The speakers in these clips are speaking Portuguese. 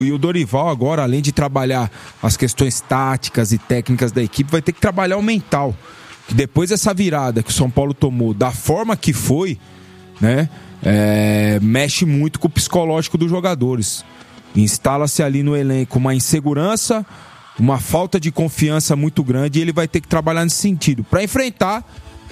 E o Dorival agora, além de trabalhar as questões táticas e técnicas da equipe, vai ter que trabalhar o mental. Que depois dessa virada que o São Paulo tomou, da forma que foi, né, mexe muito com o psicológico dos jogadores. Instala-se ali no elenco uma insegurança, uma falta de confiança muito grande, e ele vai ter que trabalhar nesse sentido para enfrentar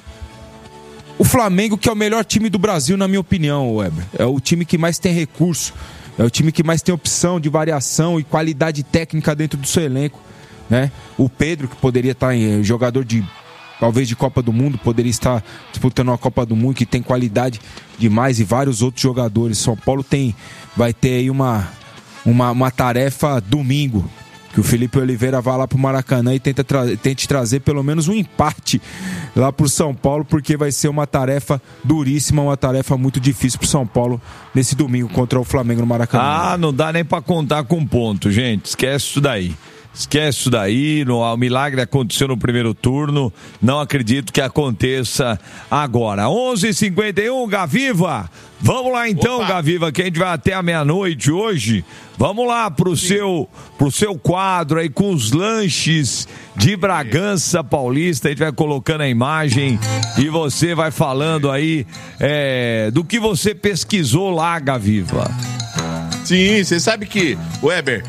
o Flamengo, que é o melhor time do Brasil, na minha opinião, Weber. É o time que mais tem recurso, é o time que mais tem opção de variação e qualidade técnica dentro do seu elenco, né? O Pedro, que poderia estar jogador talvez de Copa do Mundo, poderia estar disputando uma Copa do Mundo, que tem qualidade demais, e vários outros jogadores. São Paulo vai ter aí uma tarefa domingo, que o Felipe Oliveira vá lá pro Maracanã e tente trazer pelo menos um empate lá pro São Paulo, porque vai ser uma tarefa duríssima, uma tarefa muito difícil pro São Paulo nesse domingo contra o Flamengo no Maracanã. Não dá nem pra contar com ponto, gente, esquece isso daí. O milagre aconteceu no primeiro turno, não acredito que aconteça agora. 11h51, Gaviva, vamos lá então. Opa. Gaviva, que a gente vai até a meia-noite hoje. Vamos lá pro seu quadro aí com os lanches de Bragança Paulista. A gente vai colocando a imagem e você vai falando aí do que você pesquisou lá, Gaviva. Sim, você sabe que, Weber,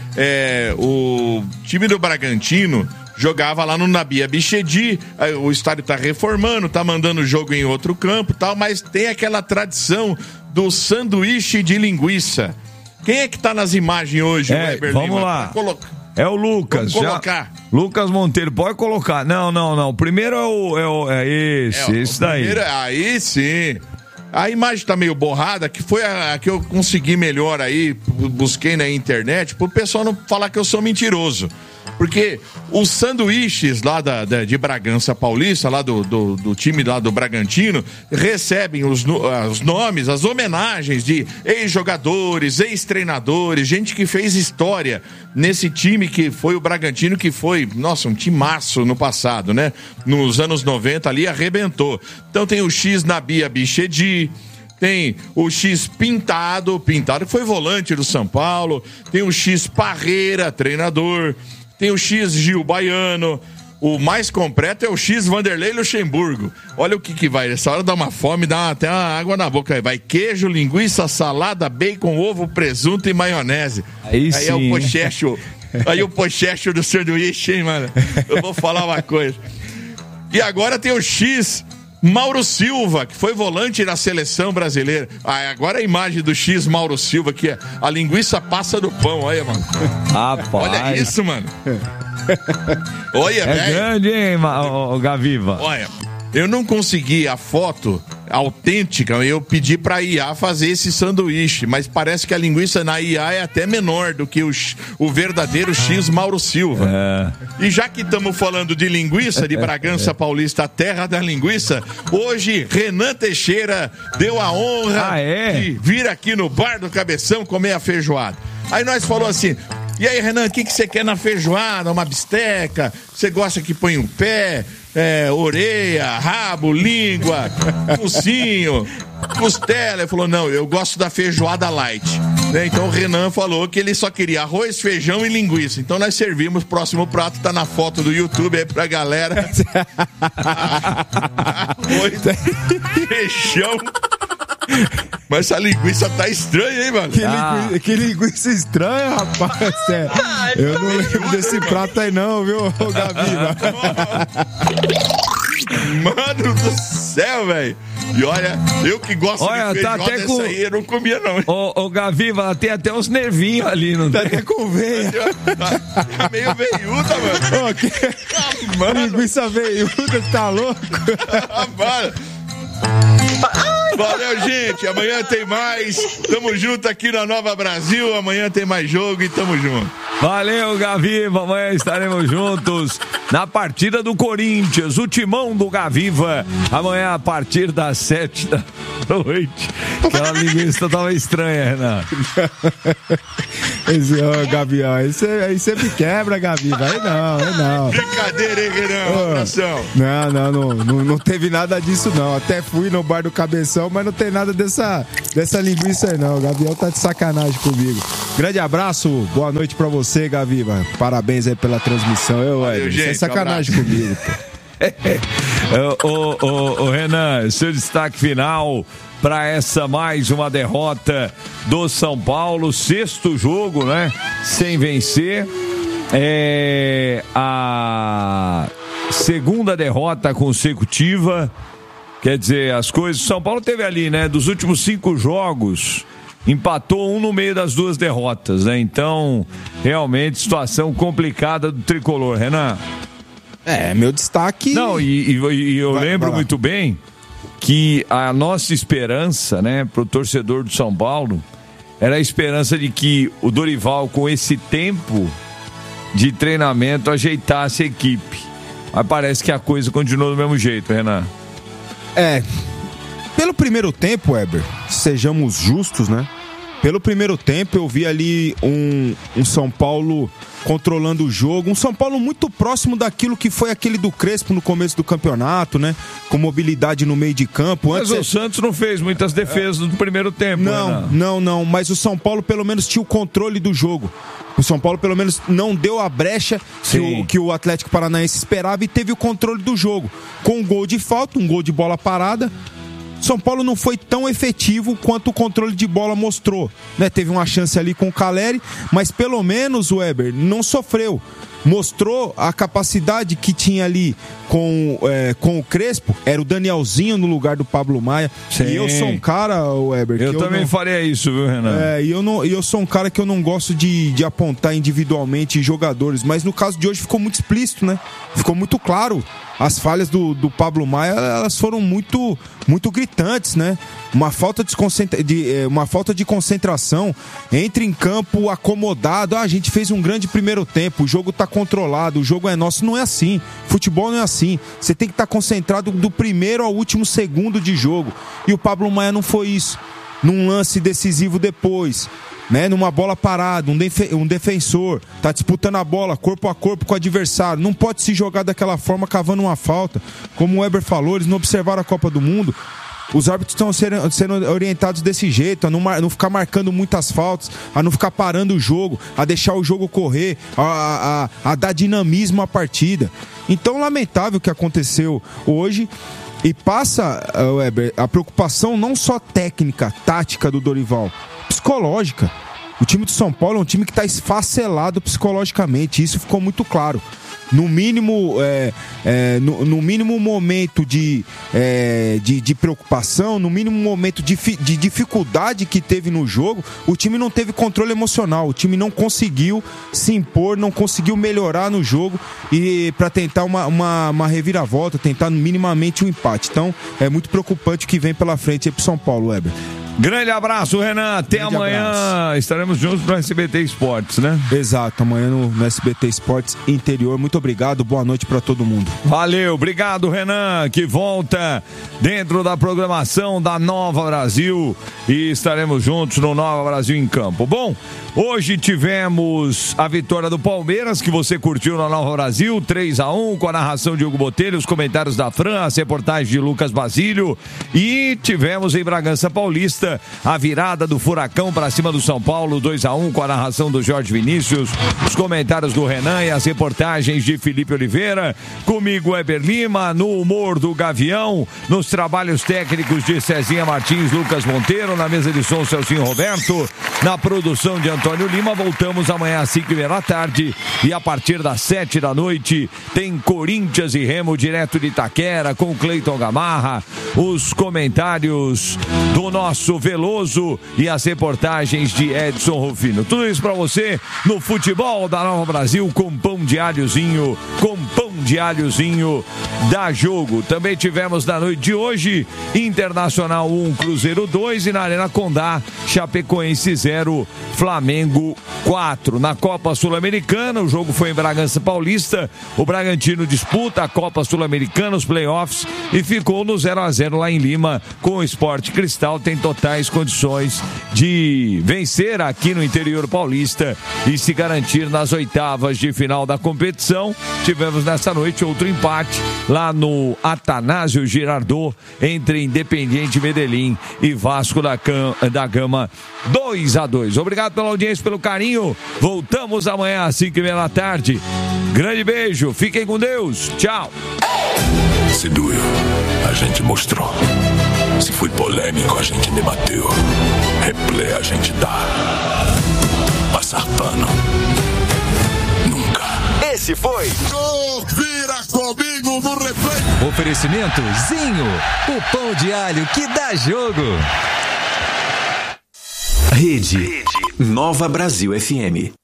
o time do Bragantino jogava lá no Nabi Abichedi, o estádio tá reformando, tá mandando o jogo em outro campo e tal, mas tem aquela tradição do sanduíche de linguiça. Quem é que tá nas imagens hoje, Weber? Vamos Lima? Lá. É o Lucas. Vamos colocar. Lucas Monteiro, pode colocar. Não. Primeiro é esse daí. Aí sim. A imagem tá meio borrada, que foi a que eu consegui melhor aí, busquei na internet, pro pessoal não falar que eu sou mentiroso. Porque os sanduíches lá de Bragança Paulista, lá do time lá do Bragantino, recebem os nomes, as homenagens de ex-jogadores, ex-treinadores, gente que fez história nesse time que foi o Bragantino, que foi, nossa, um timaço no passado, né? Nos anos 90 ali arrebentou. Então tem o X Nabi Abichedi, tem o X Pintado que foi volante do São Paulo, tem o X Parreira, treinador, tem o X Gil Baiano, o mais completo é o X Vanderlei Luxemburgo. Olha o que vai, essa hora dá uma fome, dá até uma água na boca. Vai queijo, linguiça, salada, bacon, ovo, presunto e maionese. Aí sim, é o pochecho. Aí o pochecho do sanduíche, hein, mano? Eu vou falar uma coisa. E agora tem o X Mauro Silva, que foi volante na seleção brasileira. Agora a imagem do X Mauro Silva, que a linguiça passa do pão, olha, mano. Rapaz. Olha isso, mano. Olha, velho. É grande, hein, Gaviva? Olha, eu não consegui a foto autêntica, eu pedi pra IA fazer esse sanduíche, mas parece que a linguiça na IA é até menor do que o verdadeiro X Mauro Silva. E já que estamos falando de linguiça, de Bragança Paulista, a terra da linguiça, hoje Renan Teixeira deu a honra de vir aqui no Bar do Cabeção comer a feijoada. Aí nós falou assim: e aí, Renan, o que você quer na feijoada? Uma bisteca? Você gosta que põe um pé, orelha, rabo, língua, focinho, costela? Ele falou: não, eu gosto da feijoada light. Então o Renan falou que ele só queria arroz, feijão e linguiça. Então nós servimos, próximo prato tá na foto do YouTube aí pra galera. Arroz, feijão. Mas essa linguiça tá estranha, hein, mano? Que linguiça estranha, rapaz. Eu não lembro desse prato aí não, viu, Gaviva? Mano do céu, velho. E olha, eu que gosto de feijoada, tá essa aí eu não comia não. Ô, Gaviva, tem até uns nervinhos ali, não tá? Até com veia. Tá meio veiuda, mano. Mano. Linguiça veiuda, tá louco? Mano. Valeu, gente. Amanhã tem mais. Tamo junto aqui na Nova Brasil. Amanhã tem mais jogo e tamo junto. Valeu, Gaviva. Amanhã estaremos juntos na partida do Corinthians. O timão do Gaviva. Amanhã a partir das 7 da noite. Aquela linguiça tava estranha, Renan. Gavião, aí você me quebra, Gavi. Aí não. Brincadeira, hein, Renan? Não teve nada disso, não. Até fui no bar do Cabeção, mas não tem nada dessa linguiça aí, não. O Gavião tá de sacanagem comigo. Grande abraço, boa noite pra você, Gavi. Parabéns aí pela transmissão. Você é sacanagem comigo, pô. Renan, seu destaque final para essa mais uma derrota do São Paulo, 6º jogo, né? Sem vencer. A 2ª derrota consecutiva. Quer dizer, as coisas. São Paulo teve ali, né? Dos últimos 5 jogos, empatou um no meio das 2 derrotas, né? Então, realmente, situação complicada do tricolor, Renan. Meu destaque. Não, e eu lembro muito bem que a nossa esperança, né, pro torcedor do São Paulo, era a esperança de que o Dorival, com esse tempo de treinamento, ajeitasse a equipe. Mas parece que a coisa continuou do mesmo jeito, Renan. Pelo primeiro tempo, Weber, sejamos justos, né? Pelo primeiro tempo eu vi ali um São Paulo controlando o jogo, um São Paulo muito próximo daquilo que foi aquele do Crespo no começo do campeonato, né? Com mobilidade no meio de campo. Mas o Santos não fez muitas defesas no primeiro tempo, Não, mas o São Paulo pelo menos tinha o controle do jogo. O São Paulo pelo menos não deu a brecha que o Atlético Paranaense esperava e teve o controle do jogo. Com um gol de falta, um gol de bola parada. São Paulo não foi tão efetivo quanto o controle de bola mostrou, né? Teve uma chance ali com o Caleri, mas pelo menos o Weber não sofreu. Mostrou a capacidade que tinha ali com o Crespo. Era o Danielzinho no lugar do Pablo Maia. Sim. E eu sou um cara, Weber, eu também faria isso, viu, Renan? E eu sou um cara que eu não gosto de apontar individualmente jogadores, mas no caso de hoje ficou muito explícito, né? Ficou muito claro. As falhas do Pablo Maia, elas foram muito gritantes, né? Uma falta de concentração, entra em campo acomodado. A gente fez um grande primeiro tempo, o jogo tá controlado, o jogo é nosso. Não é assim, futebol não é assim. Você tem que estar concentrado do primeiro ao último segundo de jogo. E o Pablo Maia não foi isso. Num lance decisivo depois, né, numa bola parada, um defensor tá disputando a bola corpo a corpo com o adversário, não pode se jogar daquela forma cavando uma falta. Como o Weber falou, eles não observaram a Copa do Mundo. Os árbitros estão sendo orientados desse jeito, a não ficar marcando muitas faltas, a não ficar parando o jogo, a deixar o jogo correr, a dar dinamismo à partida. Então, lamentável o que aconteceu hoje. E passa, Weber, a preocupação não só técnica, tática do Dorival, psicológica. O time do São Paulo é um time que está esfacelado psicologicamente, isso ficou muito claro. No mínimo, no mínimo momento de preocupação, no mínimo momento de dificuldade que teve no jogo, o time não teve controle emocional, o time não conseguiu se impor, não conseguiu melhorar no jogo e para tentar uma reviravolta, tentar minimamente um empate. Então, é muito preocupante o que vem pela frente aí pro São Paulo, Weber. Grande abraço, Renan. Até grande amanhã. Abraço. Estaremos juntos no SBT Esportes, né? Exato, amanhã no SBT Esportes Interior. Muito obrigado, boa noite para todo mundo. Valeu, obrigado, Renan, que volta dentro da programação da Nova Brasil e estaremos juntos no Nova Brasil em Campo. Bom, hoje tivemos a vitória do Palmeiras, que você curtiu na Nova Brasil, 3-1, com a narração de Hugo Botelho, os comentários da Fran, as reportagens de Lucas Basílio, e tivemos em Bragança Paulista a virada do Furacão para cima do São Paulo, 2-1, com a narração do Jorge Vinícius, os comentários do Renan e as reportagens de Felipe Oliveira, comigo Weber Lima, no humor do Gavião, nos trabalhos técnicos de Cezinha Martins, Lucas Monteiro, na mesa de som Celcinho Roberto, na produção de Antônio Lima. Voltamos amanhã às 5h30 da tarde e a partir das 7 da noite tem Corinthians e Remo direto de Itaquera com Cleiton Gamarra, os comentários do nosso Veloso e as reportagens de Edson Rufino. Tudo isso pra você no futebol da Nova Brasil com pão de alhozinho, com pão de de alhozinho da Jogo. Também tivemos na noite de hoje Internacional 1, Cruzeiro 2 e na Arena Condá, Chapecoense 0, Flamengo 4. Na Copa Sul-Americana, o jogo foi em Bragança Paulista. O Bragantino disputa a Copa Sul-Americana, os playoffs, e ficou no 0-0 lá em Lima com o Sport Cristal. Tem totais condições de vencer aqui no interior paulista e se garantir nas oitavas de final da competição. Tivemos nessa noite outro empate lá no Atanásio Girardot entre Independiente Medellín e Vasco da Gama, 2-2. Obrigado pela audiência, pelo carinho. Voltamos amanhã às 5:30 da tarde. Grande beijo, fiquem com Deus. Tchau. Se doeu, a gente mostrou. Se foi polêmico, a gente debateu. Replay a gente dá. Passar pano, nunca. Esse foi Vira comigo no replay. Oferecimento Zinho, o pão de alho que dá jogo. Rede Nova Brasil FM.